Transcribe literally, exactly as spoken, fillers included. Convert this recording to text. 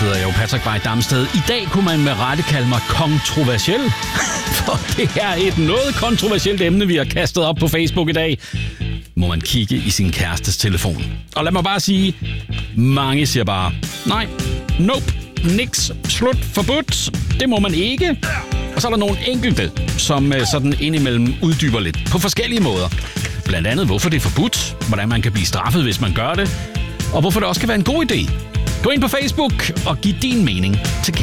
hedder jeg jo Patrick Bay Damsted. I dag kunne man med rette kalde mig kontroversiel. For det er et noget kontroversielt emne, vi har kastet op på Facebook i dag. Må man kigge i sin kærestes telefon? Og lad mig bare sige, mange siger bare, nej, nope, niks, slut, forbudt, det må man ikke. Og så er der nogle enkelte, som sådan indimellem uddyber lidt på forskellige måder. Blandt andet, hvorfor det er forbudt, hvordan man kan blive straffet, hvis man gør det, og hvorfor det også kan være en god idé. Gå ind på Facebook og giv din mening til kende.